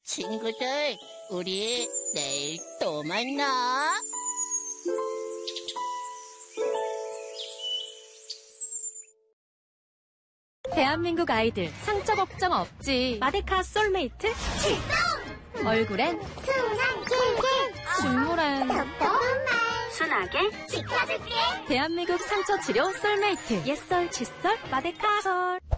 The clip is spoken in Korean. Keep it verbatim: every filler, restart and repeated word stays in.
친구들, 우리 내일 또 만나. 대한민국 아이들 상처 걱정 없지. 마데카 솔메이트 출동! 얼굴엔 순한 캔캔 중물엔 톡톡한 말 순하게 지켜줄게. 대한민국 상처 치료 솔메이트 옛설 칫솔 마데카솔.